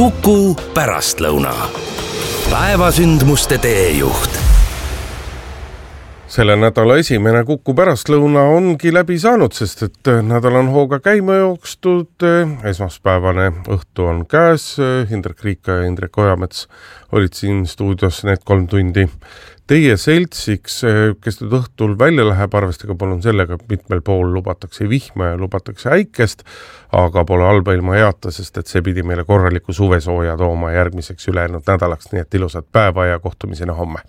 Kuku pärastlõuna. Päevasündmuste teejuht. Selle nädala esimene Kuku pärastlõuna ongi läbi saanud, sest et nädal on hooga käima jookstud. Esmaspäevane õhtu on käes. Hindrek Riika ja Indrek Ojamets olid siin stuudios need 3 tundi. Teie seltsiks, kes nüüd õhtul välja läheb, arvestage palun sellega, mitmel pool lubatakse vihma ja lubatakse äikest, aga pole halba ilma heata, sest et see pidi meile korraliku suvesooja tooma järgmiseks ülejäänud nädalaks, nii et ilusat päeva ja kohtumisena homme.